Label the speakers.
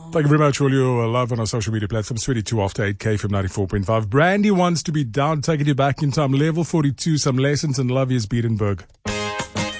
Speaker 1: Thank you very much for all your love on our social media platforms. 22 after 8K from 94.5. Brandy wants to be down, taking you back in time. Level 42, some lessons in love is Beatenberg.